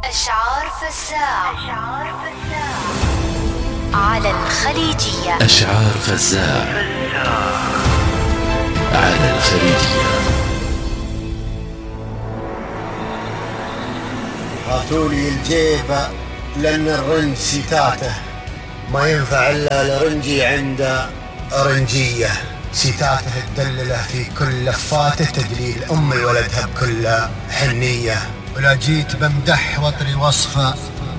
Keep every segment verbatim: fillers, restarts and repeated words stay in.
أشعار فزاع على الخليجية. أشعار فزاع على الخليجية. هاتولي الجيبة لأن الرنج ستاته ما ينفع إلا لرنجي عند رنجية. ستاته تدلله في كل لفاته تدليل أمي ولدها بكل حنية. ولا جيت بمدح وطري وصفه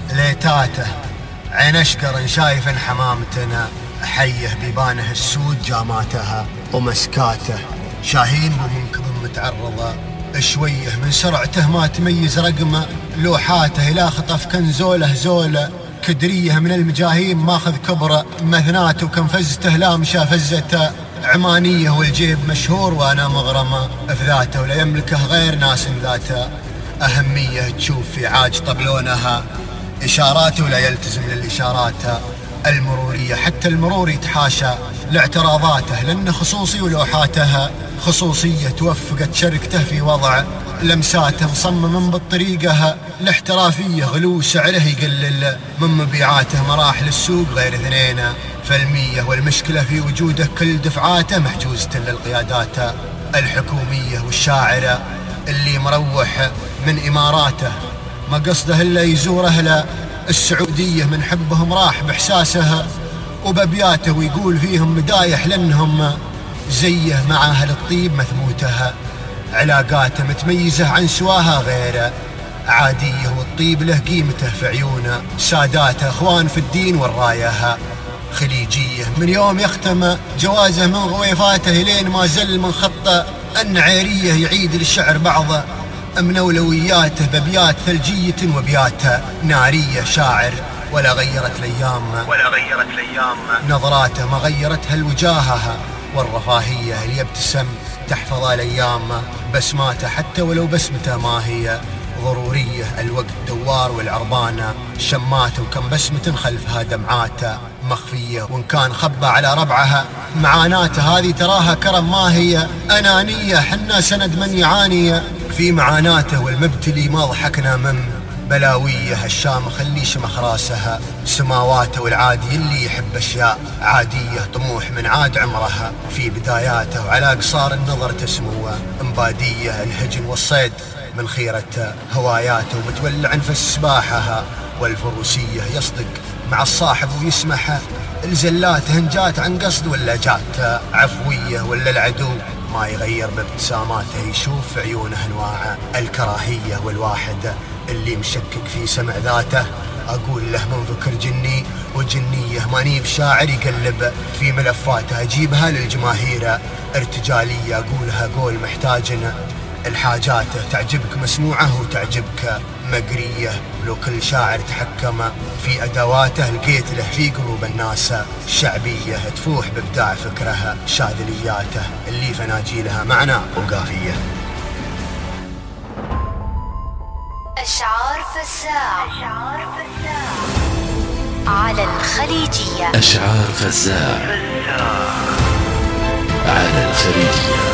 ليتاته عين أشقر شايف حمامتنا حيه بيبانه السود جاماتها ومسكاته. شاهين بمنكب متعرضة شويه من سرعته ما تميز رقمه لوحاته إلى خطف كنزوله زوله كدريه من المجاهيم ماخذ كبره مثناته وكنفزته لامشة فزته عمانية. والجيب مشهور وانا مغرمه افذاته ولا يملكه غير ناس ذاته أهمية. تشوف في عاج طبلونها إشاراته ولا يلتزم للإشارات المرورية. حتى المرور يتحاشى لاعتراضاته لأن خصوصي ولوحاتها خصوصية. توفقت شركته في وضع لمساته مصمم بالطريقة الاحترافية. غلو سعره يقلل من مبيعاته مراحل السوق غير اثنين فالمية. والمشكلة في وجوده كل دفعاته محجوزة للقيادات الحكومية. والشاعرة اللي مروح من إماراته ما قصده إلا يزور أهل السعودية من حبهم راح بإحساسها وببياته. ويقول فيهم مدايح لأنهم زيه مع أهل الطيب مثبوتها. علاقاته متميزة عن سواها غير عادية. والطيب له قيمته في عيونه ساداته أخوان في الدين والراية خليجية. من يوم يختم جوازه من غويفاته لين ما زل من خطه النعيرية. يعيد للشعر بعض من أولوياته ببيات ثلجية وبيات نارية. شاعر ولا غيرت الأيام ولا غيرت الأيام نظراته ما غيرتها الوجاهة والرفاهية. اللي يبتسم تحفظ الأيام بسماته حتى ولو بسمته ما هي ضرورية. الوقت دوار والعربانة شماته وكم بسمة خلفها دمعاته مخفية. وإن كان خبى على ربعها معاناته هذه تراها كرم ما هي أنانية. حنا سند من يعاني في معاناته والمبتلي ما ضحكنا من بلاويه. الشام خلي شمخ راسها سماواته والعادي اللي يحب أشياء عادية. طموح من عاد عمرها في بداياته وعلى قصار النظر تسمو امبادية. الهجن والصيد من خيرة هواياته ومتولع في السباحة والفروسية. يصدق مع الصاحب ويسمح الزلات هنجات عن قصد ولا جات عفوية. ولا العدو ما يغير بابتساماته يشوف في عيونه انواع الكراهية. والواحد اللي مشكك في سمع ذاته اقول له من ذكر جني وجنية. ماني بشاعر يقلب في ملفاته اجيبها للجماهير ارتجالية. اقولها قول محتاجنا الحاجات تعجبك مسموعه وتعجبك مقرية. ولو كل شاعر تحكم في أدواته لقيت له في قلوب الناس شعبية تفوح بإبداع فكرها شاذلياته اللي فناجيلها معنى وقافية. أشعار فزاع على الخليجية. أشعار فزاع على الخليجية.